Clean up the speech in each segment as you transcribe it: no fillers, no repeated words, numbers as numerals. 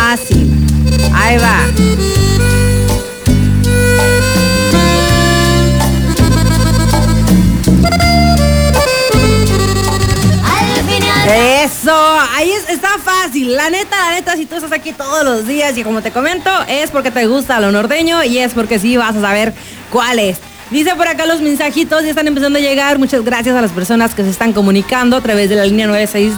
fácil. Ahí va. Eso, ahí está fácil. La neta, si tú estás aquí todos los días y como te comento, es porque te gusta lo norteño y es porque sí vas a saber cuál es. Dice por acá los mensajitos, ya están empezando a llegar. Muchas gracias a las personas que se están comunicando a través de la línea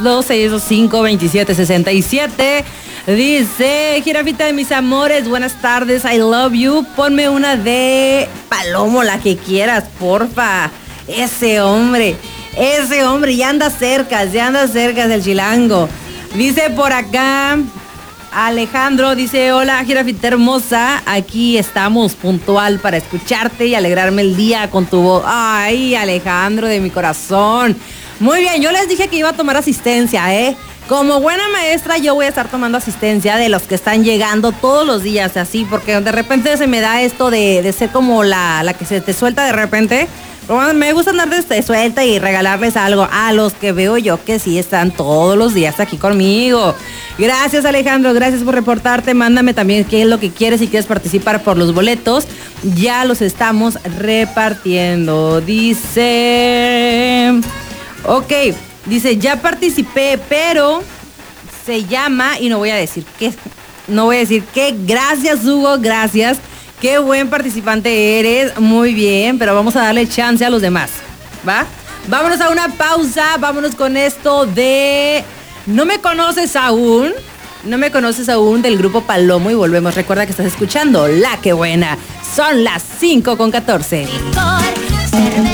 962-625-2767. Dice, Jirafita de mis amores, buenas tardes, I love you. Ponme una de Palomo, la que quieras, porfa. Ese hombre ya anda cerca del chilango. Dice por acá Alejandro, dice, hola Jirafita hermosa, aquí estamos puntual para escucharte y alegrarme el día con tu voz. Ay, Alejandro de mi corazón. Muy bien, yo les dije que iba a tomar asistencia, Como buena maestra yo voy a estar tomando asistencia de los que están llegando todos los días, así, porque de repente se me da esto de ser como la que se te suelta de repente. Me gusta andar de suelta y regalarles algo a los que veo yo que sí están todos los días aquí conmigo. Gracias Alejandro, gracias por reportarte. Mándame también qué es lo que quieres, si quieres participar por los boletos. Ya los estamos repartiendo. Dice... Ok, dice, ya participé, pero se llama... Y no voy a decir qué. Gracias Hugo, gracias. Qué buen participante eres, muy bien, pero vamos a darle chance a los demás, ¿va? Vámonos a una pausa, vámonos con esto de No me conoces aún del grupo Palomo y volvemos. Recuerda que estás escuchando La Que Buena, son las 5:14.